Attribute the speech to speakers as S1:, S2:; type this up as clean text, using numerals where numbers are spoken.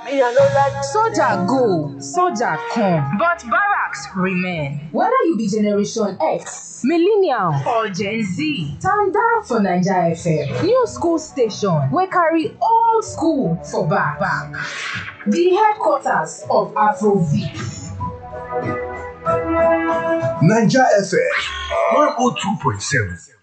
S1: Me, I no like
S2: Soldier go, soldier come, but barracks remain. Whether you be Generation X, Millennial, or Gen Z, stand down for Naija FM. New school station wey carry old school for back. The headquarters of Afrobeat.
S3: Naija FM 102.7.